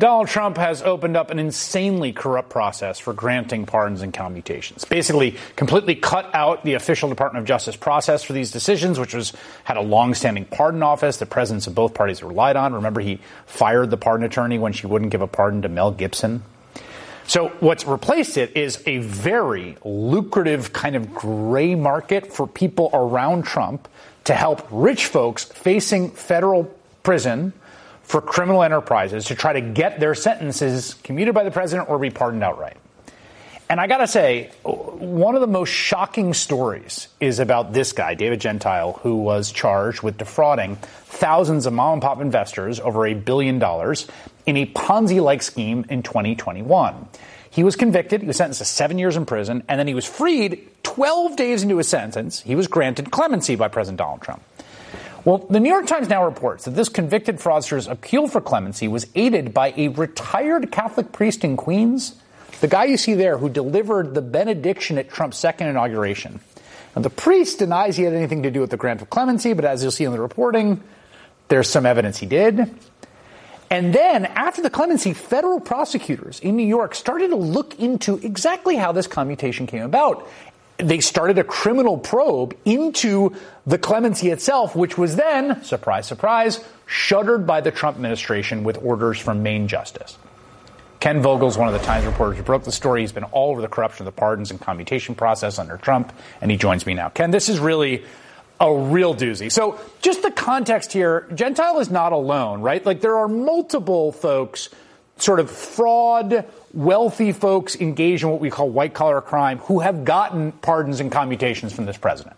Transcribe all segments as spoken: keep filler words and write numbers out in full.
Donald Trump has opened up an insanely corrupt process for granting pardons and commutations. Basically, completely cut out the official Department of Justice process for these decisions, which was had a long-standing pardon office the presidents of both parties relied on. Remember, he fired the pardon attorney when she wouldn't give a pardon to Mel Gibson. So what's replaced it is a very lucrative kind of gray market for people around Trump to help rich folks facing federal prison for criminal enterprises to try to get their sentences commuted by the president or be pardoned outright. And I got to say, one of the most shocking stories is about this guy, David Gentile, who was charged with defrauding thousands of mom and pop investors over a billion dollars in a Ponzi-like scheme in twenty twenty-one. He was convicted. He was sentenced to seven years in prison, and then he was freed twelve days into his sentence. He was granted clemency by President Donald Trump. Well, the New York Times now reports that this convicted fraudster's appeal for clemency was aided by a retired Catholic priest in Queens, the guy you see there who delivered the benediction at Trump's second inauguration. Now, the priest denies he had anything to do with the grant of clemency, but as you'll see in the reporting, there's some evidence he did. And then, after the clemency, federal prosecutors in New York started to look into exactly how this commutation came about. They started a criminal probe into the clemency itself, which was then, surprise, surprise, shuttered by the Trump administration with orders from Maine Justice. Ken Vogel's one of the Times reporters who broke the story. He's been all over the corruption of the pardons and commutation process under Trump, and he joins me now. Ken, this is really a real doozy. So just the context here, Gentile is not alone, right? Like there are multiple folks, sort of fraud, wealthy folks engaged in what we call white-collar crime who have gotten pardons and commutations from this president.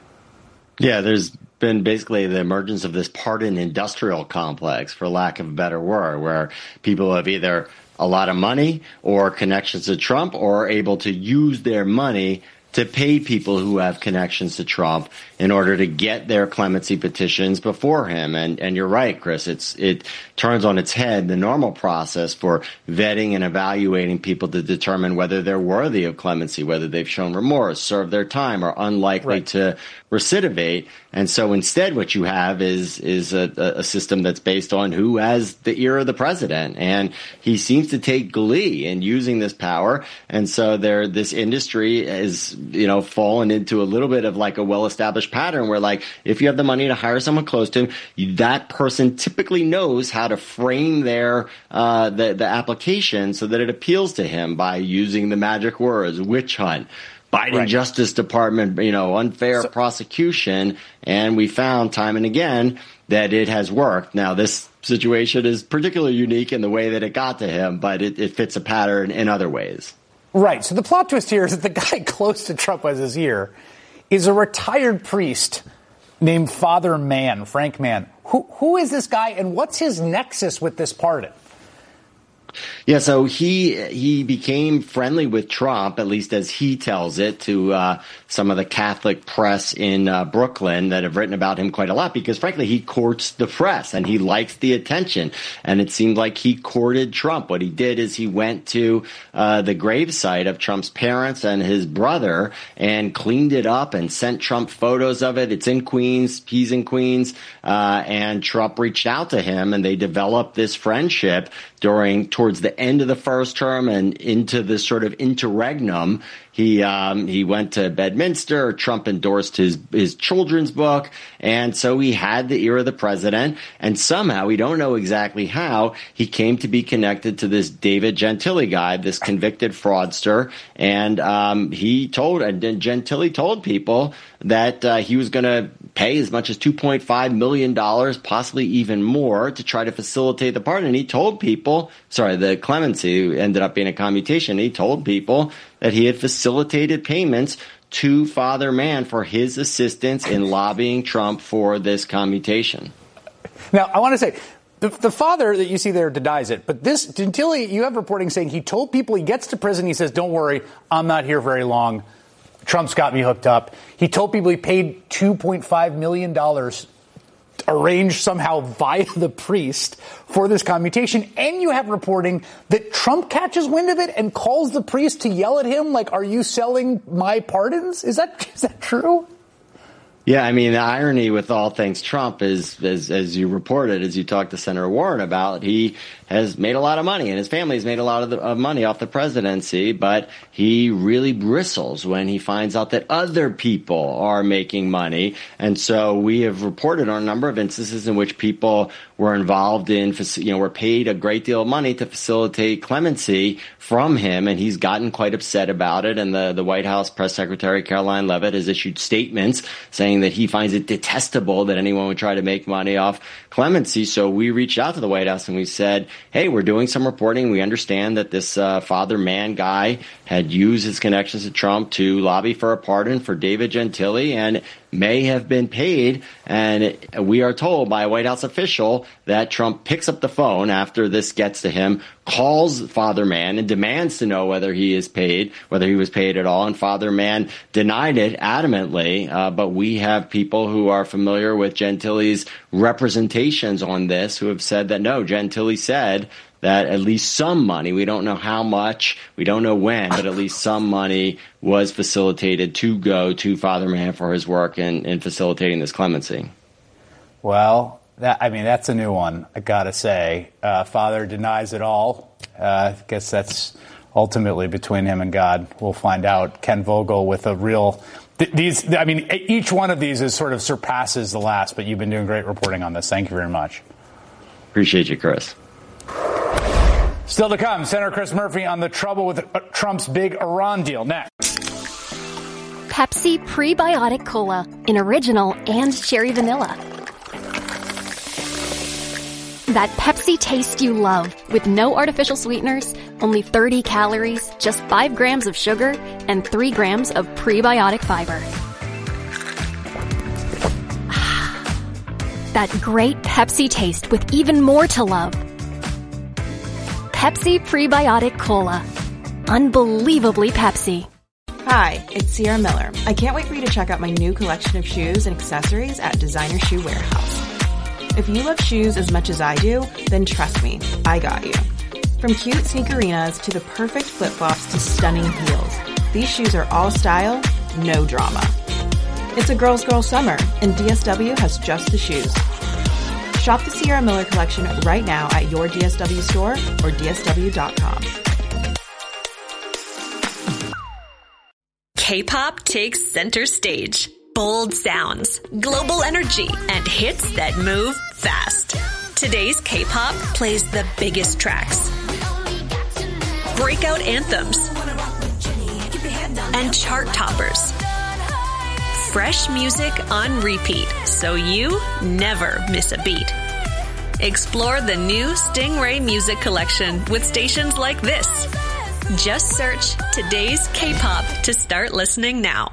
Yeah, there's been basically the emergence of this pardon industrial complex, for lack of a better word, where people have either a lot of money or connections to Trump or are able to use their money to pay people who have connections to Trump in order to get their clemency petitions before him. And and you're right, Chris. It's it turns on its head the normal process for vetting and evaluating people to determine whether they're worthy of clemency, whether they've shown remorse, served their time, or unlikely right. to recidivate. And so instead what you have is is a, a system that's based on who has the ear of the president. And he seems to take glee in using this power. And so there this industry is, you know, fallen into a little bit of like a well-established pattern where, like, if you have the money to hire someone close to him, you, that person typically knows how to frame their uh, the, the application so that it appeals to him by using the magic words, witch hunt, Biden right. Justice Department, you know, unfair so, prosecution. And we found time and again that it has worked. Now, this situation is particularly unique in the way that it got to him, but it, it fits a pattern in other ways. Right. So the plot twist here is that the guy close to Trump as his ear is a retired priest named Father Mann, Frank Mann. Who, who is this guy and what's his nexus with this pardon? Yeah, so he he became friendly with Trump, at least as he tells it, to uh, some of the Catholic press in uh, Brooklyn that have written about him quite a lot because, frankly, he courts the press and he likes the attention. And it seemed like he courted Trump. What he did is he went to uh, the gravesite of Trump's parents and his brother and cleaned it up and sent Trump photos of it. It's in Queens. He's in Queens. Uh, and Trump reached out to him and they developed this friendship during towards the end of the first term and into this sort of interregnum. He um, he went to Bedminster. Trump endorsed his his children's book, and so he had the ear of the president. And somehow, we don't know exactly how, he came to be connected to this David Gentile guy, this convicted fraudster. And um, he told, and Gentile told people that uh, he was going to pay as much as two point five million dollars, possibly even more, to try to facilitate the pardon. And he told people, sorry, the clemency ended up being a commutation. He told people that he had facilitated payments to Father Mann for his assistance in lobbying Trump for this commutation. Now, I want to say, the, the father that you see there denies it, but this, Gentile, you have reporting saying he told people he gets to prison, he says, don't worry, I'm not here very long. Trump's got me hooked up. He told people he paid two point five million dollars arranged somehow via the priest for this commutation. And you have reporting that Trump catches wind of it and calls the priest to yell at him like, are you selling my pardons? Is that is that true? Yeah, I mean, the irony with all things Trump is, as, as you reported, as you talked to Senator Warren about, he has made a lot of money, and his family has made a lot of, the, of money off the presidency, but he really bristles when he finds out that other people are making money. And so we have reported on a number of instances in which people were involved in, you know, were paid a great deal of money to facilitate clemency from him, and he's gotten quite upset about it. And the, the White House press secretary, Caroline Leavitt, has issued statements saying that he finds it detestable that anyone would try to make money off clemency. So we reached out to the White House and we said, hey, we're doing some reporting. We understand that this uh, Father Mann guy had used his connections to Trump to lobby for a pardon for David Gentile and may have been paid. And we are told by a White House official that Trump picks up the phone after this gets to him, calls Father Mann and demands to know whether he is paid, whether he was paid at all. And Father Mann denied it adamantly. Uh, but we have people who are familiar with Gentile's representations on this who have said that no, Gentile said that at least some money, we don't know how much, we don't know when, but at least some money was facilitated to go to Father Mann for his work in, in facilitating this clemency. Well, that, I mean, that's a new one, I gotta say. Uh, Father denies it all. Uh, I guess that's ultimately between him and God. We'll find out. Ken Vogel with a real... Th- these, I mean, each one of these is sort of surpasses the last, but you've been doing great reporting on this. Thank you very much. Appreciate you, Chris. Still to come, Senator Chris Murphy on the trouble with Trump's big Iran deal. Next. Pepsi Prebiotic Cola in original and cherry vanilla. That Pepsi taste you love with no artificial sweeteners, only thirty calories, just five grams of sugar, and three grams of prebiotic fiber. That great Pepsi taste with even more to love. Pepsi Prebiotic Cola. Unbelievably Pepsi. Hi, it's Sierra Miller. I can't wait for you to check out my new collection of shoes and accessories at Designer Shoe Warehouse. If you love shoes as much as I do, then trust me, I got you. From cute sneakerinas to the perfect flip-flops to stunning heels, these shoes are all style, no drama. It's a girl's girl summer, and D S W has just the shoes. Shop the Sierra Miller collection right now at your D S W store or D S W dot com. K-pop takes center stage. Bold sounds, global energy, and hits that move fast. Today's K-pop plays the biggest tracks, breakout anthems, and chart toppers. Fresh music on repeat, so you never miss a beat. Explore the new Stingray Music Collection with stations like this. Just search Today's K-pop to start listening now.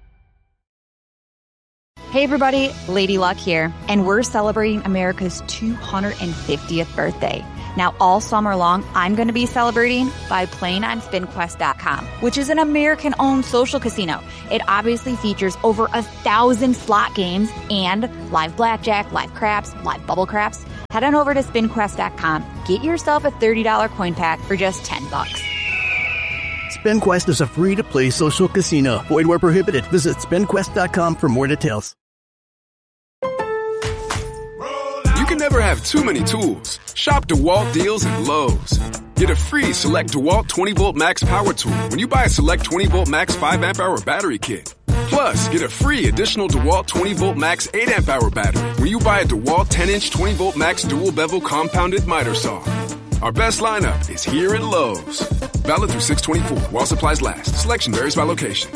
Hey everybody, Lady Luck here, and we're celebrating America's two hundred fiftieth birthday. Now, all summer long, I'm going to be celebrating by playing on Spin Quest dot com, which is an American-owned social casino. It obviously features over a thousand slot games and live blackjack, live craps, live bubble craps. Head on over to Spin Quest dot com. Get yourself a thirty dollars coin pack for just ten bucks. SpinQuest is a free-to-play social casino. Void where prohibited. Visit Spin Quest dot com for more details. You can never have too many tools. Shop DeWalt deals at Lowe's. Get a free Select DeWalt twenty volt Max Power Tool when you buy a Select twenty volt Max five amp hour battery kit. Plus, get a free additional DeWalt twenty volt Max eight amp hour battery when you buy a DeWalt ten inch twenty volt Max dual bevel compounded miter saw. Our best lineup is here at Lowe's. Valid through six twenty-four while supplies last. Selection varies by location.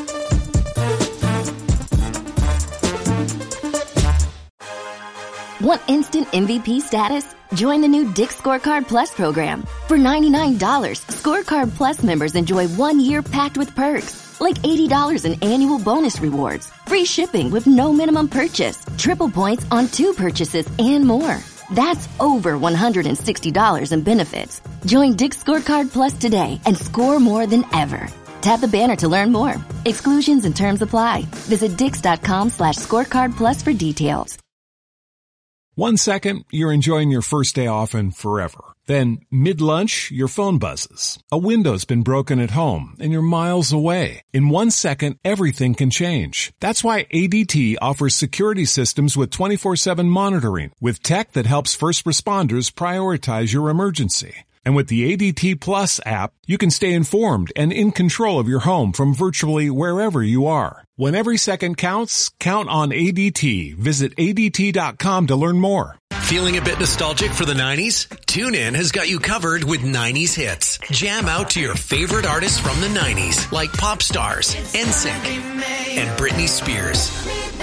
Want instant M V P status? Join the new Dick's Scorecard Plus program. For ninety-nine dollars, Scorecard Plus members enjoy one year packed with perks, like eighty dollars in annual bonus rewards, free shipping with no minimum purchase, triple points on two purchases, and more. That's over one hundred sixty dollars in benefits. Join Dick's Scorecard Plus today and score more than ever. Tap the banner to learn more. Exclusions and terms apply. Visit Dix.com slash scorecard plus for details. One second, you're enjoying your first day off and forever. Then, mid-lunch, your phone buzzes. A window's been broken at home, and you're miles away. In one second, everything can change. That's why A D T offers security systems with twenty-four seven monitoring, with tech that helps first responders prioritize your emergency. And with the A D T Plus app, you can stay informed and in control of your home from virtually wherever you are. When every second counts, count on A D T. Visit A D T dot com to learn more. Feeling a bit nostalgic for the nineties? TuneIn has got you covered with nineties hits. Jam out to your favorite artists from the nineties, like pop stars, N Sync, and Britney Spears.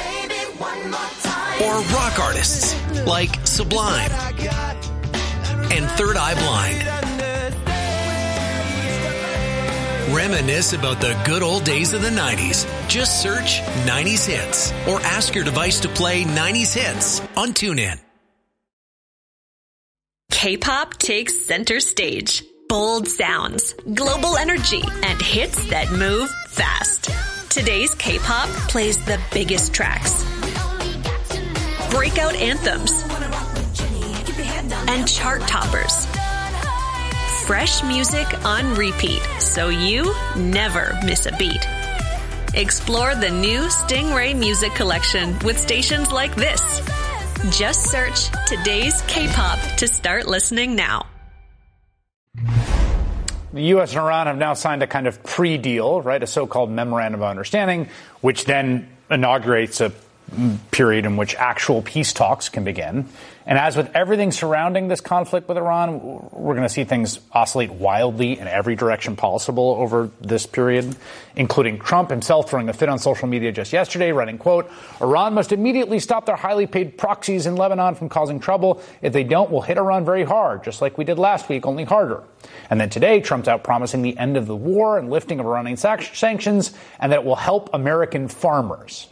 Or rock artists, like Sublime and Third Eye Blind. Reminisce about the good old days of the nineties. Just search nineties hits or ask your device to play nineties hits on TuneIn. K-pop takes center stage. Bold sounds, global energy, and hits that move fast. Today's K-pop plays the biggest tracks, breakout anthems, and chart toppers. Fresh music on repeat, so you never miss a beat. Explore the new Stingray Music Collection with stations like this. Just search today's K-pop to start listening now. The U S and Iran have now signed a kind of pre-deal, right, a so-called memorandum of understanding, which then inaugurates a period in which actual peace talks can begin. And as with everything surrounding this conflict with Iran, we're going to see things oscillate wildly in every direction possible over this period, including Trump himself throwing a fit on social media just yesterday, writing, quote, Iran must immediately stop their highly paid proxies in Lebanon from causing trouble. If they don't, we'll hit Iran very hard, just like we did last week, only harder. And then today, Trump's out promising the end of the war and lifting of Iranian sanctions, and that it will help American farmers.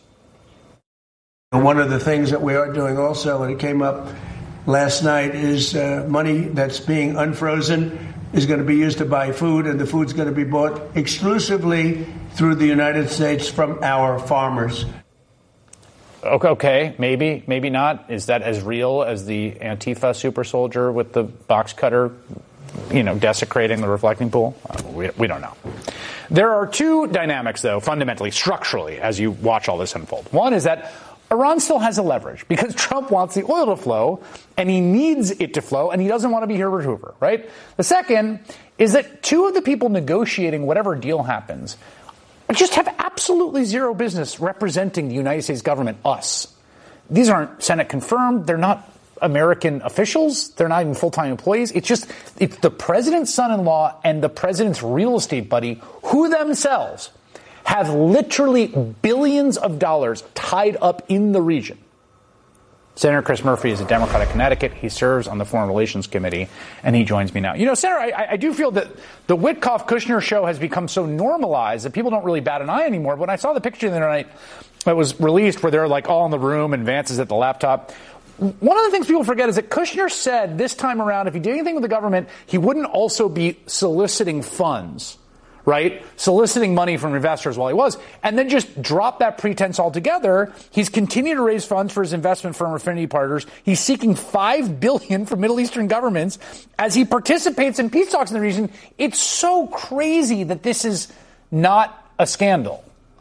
One of the things that we are doing also, and it came up last night, is uh, money that's being unfrozen is going to be used to buy food, and the food's going to be bought exclusively through the United States from our farmers. Okay, okay, maybe, maybe not. Is that as real as the Antifa super soldier with the box cutter, you know, desecrating the reflecting pool? Uh, we, we don't know. There are two dynamics, though, fundamentally, structurally, as you watch all this unfold. One is that Iran still has a leverage because Trump wants the oil to flow, and he needs it to flow, and he doesn't want to be Herbert Hoover, right? The second is that two of the people negotiating whatever deal happens just have absolutely zero business representing the United States government, us. These aren't Senate confirmed. They're not American officials. They're not even full-time employees. It's just it's the president's son-in-law and the president's real estate buddy who themselves have literally billions of dollars tied up in the region. Senator Chris Murphy is a Democrat of Connecticut. He serves on the Foreign Relations Committee, and he joins me now. You know, Senator, I, I do feel that the Witkoff-Kushner show has become so normalized that people don't really bat an eye anymore. When I saw the picture the other night that was released where they're like all in the room and Vance is at the laptop, one of the things people forget is that Kushner said this time around if he did anything with the government, he wouldn't also be soliciting funds, right? Soliciting money from investors while he was, and then just drop that pretense altogether. He's continued to raise funds for his investment firm Affinity Partners. He's seeking five billion dollars from Middle Eastern governments as he participates in peace talks in the region. It's so crazy that this is not a scandal.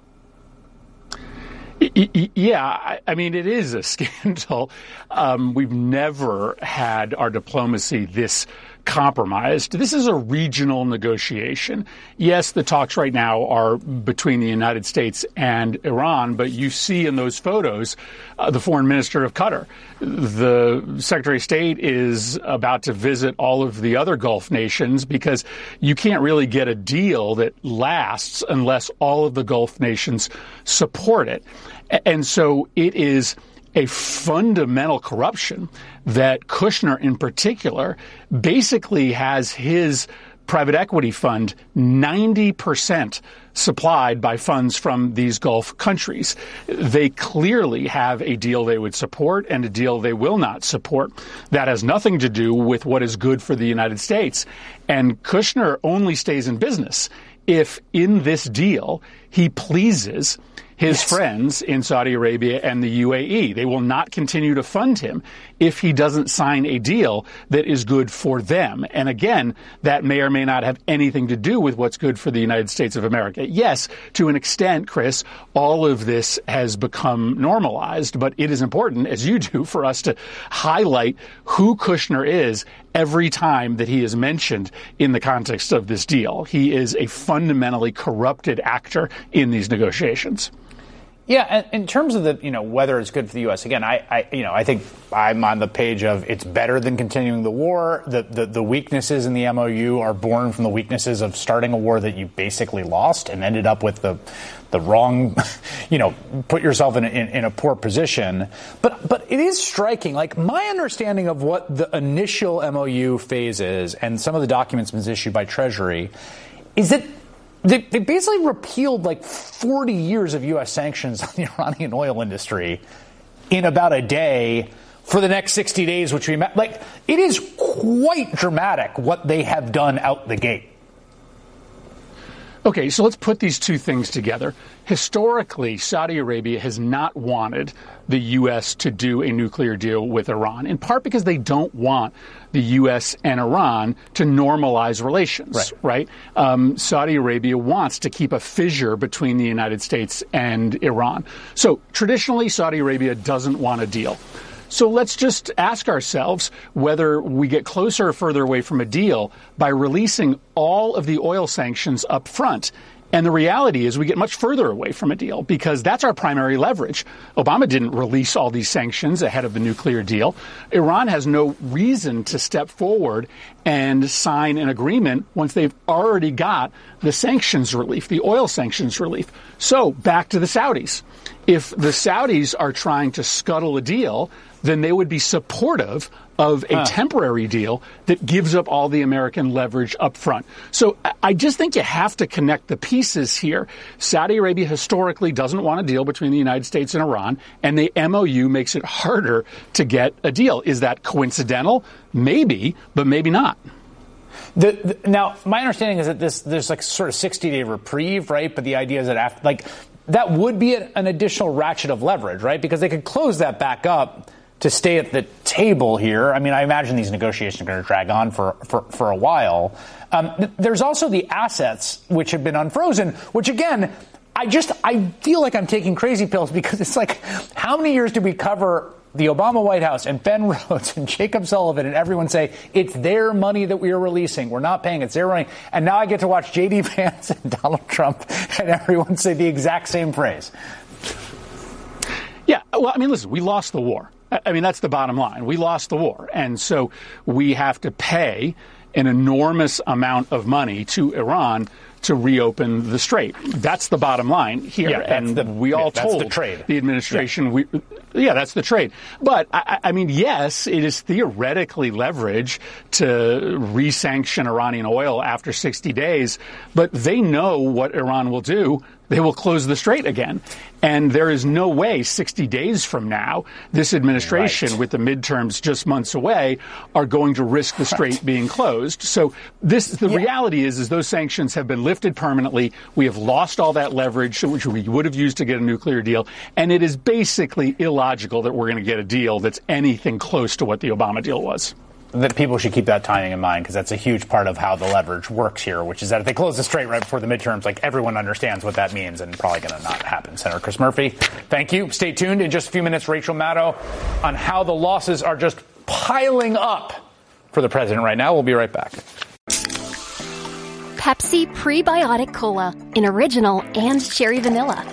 Yeah, I mean, it is a scandal. Um, we've never had our diplomacy this compromised. This is a regional negotiation. Yes, the talks right now are between the United States and Iran, but you see in those photos uh, the foreign minister of Qatar. The Secretary of State is about to visit all of the other Gulf nations because you can't really get a deal that lasts unless all of the Gulf nations support it. And so it is a fundamental corruption that Kushner in particular basically has his private equity fund ninety percent supplied by funds from these Gulf countries. They clearly have a deal they would support and a deal they will not support. That has nothing to do with what is good for the United States. And Kushner only stays in business if in this deal he pleases his yes. friends in Saudi Arabia and the U A E. They will not continue to fund him if he doesn't sign a deal that is good for them. And again, that may or may not have anything to do with what's good for the United States of America. Yes, to an extent, Chris, all of this has become normalized, but it is important, as you do, for us to highlight who Kushner is every time that he is mentioned in the context of this deal. He is a fundamentally corrupted actor in these negotiations. Yeah, and in terms of the, you know, whether it's good for the U S, again, I, I, you know, I think I'm on the page of it's better than continuing the war. The, the, the weaknesses in the M O U are born from the weaknesses of starting a war that you basically lost and ended up with the, the wrong, you know, put yourself in a, in, in a poor position. But, but it is striking. Like, my understanding of what the initial M O U phase is and some of the documents been issued by Treasury is that They, they basically repealed like forty years of U S sanctions on the Iranian oil industry in about a day for the next sixty days, which we met. Like, it is quite dramatic what they have done out the gate. Okay, so let's put these two things together. Historically, Saudi Arabia has not wanted the U S to do a nuclear deal with Iran, in part because they don't want the U S and Iran to normalize relations, right? right? Um, Saudi Arabia wants to keep a fissure between the United States and Iran. So traditionally, Saudi Arabia doesn't want a deal. So let's just ask ourselves whether we get closer or further away from a deal by releasing all of the oil sanctions up front. And the reality is we get much further away from a deal because that's our primary leverage. Obama didn't release all these sanctions ahead of the nuclear deal. Iran has no reason to step forward and sign an agreement once they've already got the sanctions relief, the oil sanctions relief. So back to the Saudis. If the Saudis are trying to scuttle a deal, then they would be supportive of a huh. temporary deal that gives up all the American leverage up front. So I just think you have to connect the pieces here. Saudi Arabia historically doesn't want a deal between the United States and Iran, and the M O U makes it harder to get a deal. Is that coincidental? Maybe, but maybe not. The, the, now, my understanding is that this there's like sort of sixty-day reprieve, right? But the idea is that after, like, that would be a, an additional ratchet of leverage, right? Because they could close that back up to stay at the table here. I mean, I imagine these negotiations are going to drag on for, for, for a while. Um, th- there's also the assets which have been unfrozen, which, again, I just I feel like I'm taking crazy pills because it's like, how many years did we cover the Obama White House and Ben Rhodes and Jacob Sullivan and everyone say, it's their money that we are releasing. We're not paying. It's their money. And now I get to watch J D Vance and Donald Trump and everyone say the exact same phrase. Yeah. Well, I mean, listen, we lost the war. I mean, that's the bottom line. We lost the war. And so we have to pay an enormous amount of money to Iran to reopen the strait. That's the bottom line here. Yeah, and the, we all yeah, told the, trade. the administration, yeah. we, yeah, that's the trade. But, I, I mean, yes, it is theoretically leverage to re-sanction Iranian oil after sixty days, but they know what Iran will do. They will close the strait again. And there is no way sixty days from now, this administration, right. with the midterms just months away, are going to risk the strait right. being closed. So this, the yeah. reality is, is those sanctions have been lifted permanently. We have lost all that leverage, which we would have used to get a nuclear deal. And it is basically illogical that we're going to get a deal that's anything close to what the Obama deal was. That people should keep that timing in mind because that's a huge part of how the leverage works here, which is that if they close the strait right before the midterms, like everyone understands what that means and probably going to not happen. Senator Chris Murphy, thank you. Stay tuned in just a few minutes. Rachel Maddow on how the losses are just piling up for the president right now. We'll be right back. Pepsi Prebiotic Cola in original and cherry vanilla.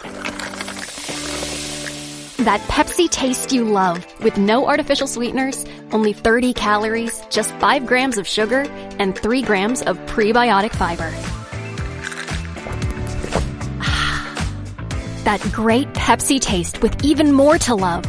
That Pepsi taste you love with no artificial sweeteners, only thirty calories, just five grams of sugar, and three grams of prebiotic fiber. That great Pepsi taste with even more to love.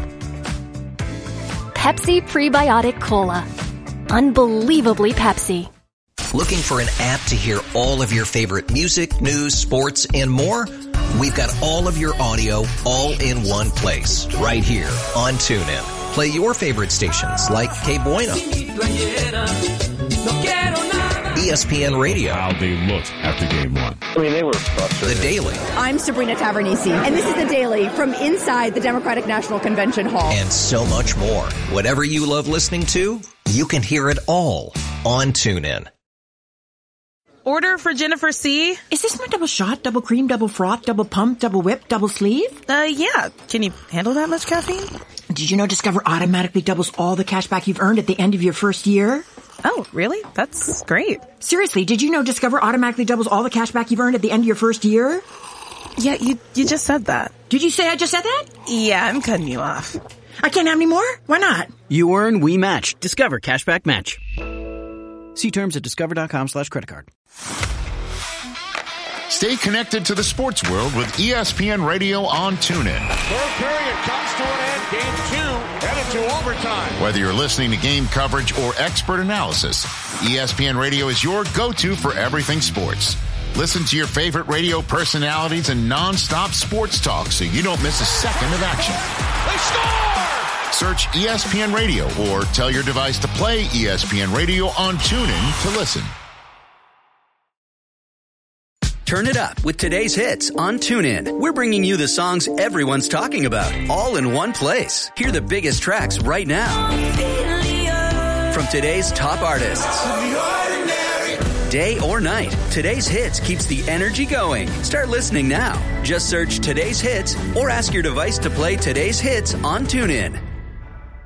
Pepsi Prebiotic Cola. Unbelievably Pepsi. Looking for an app to hear all of your favorite music, news, sports, and more? We've got all of your audio all in one place, right here on TuneIn. Play your favorite stations like Que Buena, E E S P N Radio. How they looked after game one. I mean, they were frustrated. The Daily. I'm Sabrina Tavernisi, and this is The Daily from inside the Democratic National Convention Hall. And so much more. Whatever you love listening to, you can hear it all on TuneIn. Order for Jennifer C. Is this my double shot, double cream, double froth, double pump, double whip, double sleeve? Uh, yeah. Can you handle that much caffeine? Did you know Discover automatically doubles all the cash back you've earned at the end of your first year? Oh, really? That's great. Seriously, did you know Discover automatically doubles all the cash back you've earned at the end of your first year? Yeah, you you just said that. Did you say I just said that? Yeah, I'm cutting you off. I can't have any more? Why not? You earn, we match. Discover Cashback Match. See terms at discover.com slash credit card. Stay connected to the sports world with E S P N Radio on TuneIn. Third period comes to an end. Game two headed to overtime. Whether you're listening to game coverage or expert analysis, E S P N Radio is your go-to for everything sports. Listen to your favorite radio personalities and non-stop sports talk so you don't miss a second of action. They score! Search E S P N Radio or tell your device to play E S P N Radio on TuneIn to listen. Turn it up with today's hits on TuneIn. We're bringing you the songs everyone's talking about, all in one place. Hear the biggest tracks right now. From today's top artists. Day or night, today's hits keeps the energy going. Start listening now. Just search today's hits or ask your device to play today's hits on TuneIn.